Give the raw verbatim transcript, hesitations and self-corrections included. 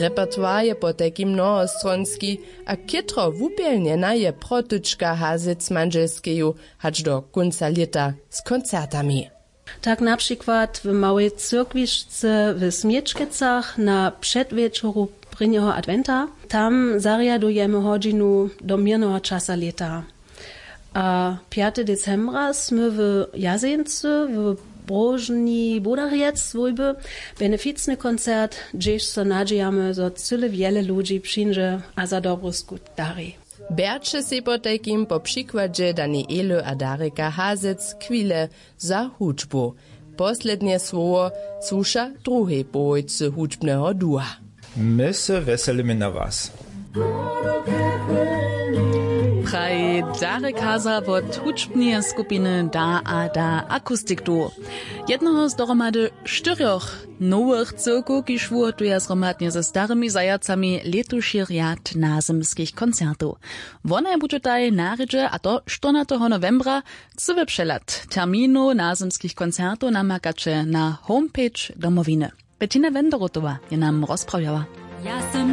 Repertoar je potekim mnohostronski, a kitro wupielnjena je protyczka hazec manželskeju, hač do konca leta z koncertami. Tak na przykład w małej cyrkwiszce w Smiečkecach na przedwieczoru prynjego adventa. Tam zariadujemy hodzinu do mirnego czasa leta. A piątego decembra sme w Jazence w Brożni Budariec zwojby beneficny koncert, gdzieś so nadziejamy, że cyle wiele ludzi przyjdzie a za dobry skut dari. Berče se potekim po przykładzie Danielu a Dareka hazec kwile za hudžbu. Poslednie słowo słusza drugiej połojcy hudžbneho dua. My se veselimy na was. Praj Darek Haza wot hudžbneje skupiny Da a Da Akustik Duo. Jednoho z dohromady czterech nowych cyrków, kiż wurtuje zhromadnie ze starymi zajacami letuši rjad nazemskich koncertów. Wone bude taj naredźe, a to czternastego novembra, cywy przelat terminu nazemskich koncertów namakacze na homepage domowiny. Bettina Wenderotowa je nam rozprawiała.